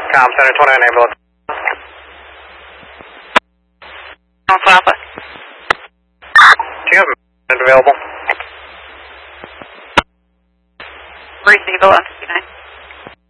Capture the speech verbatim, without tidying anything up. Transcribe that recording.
Com Center twenty-nine ambulance. Alpha Alpha. Do you have a available? Reasonable on fifty-nine.